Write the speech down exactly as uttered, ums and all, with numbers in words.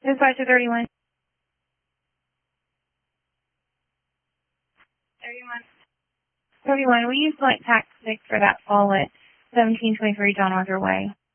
Dispatcher thirty-one. thirty-one. thirty-one, will you select tax six for that fall at seventeen twenty-three John Roger Way?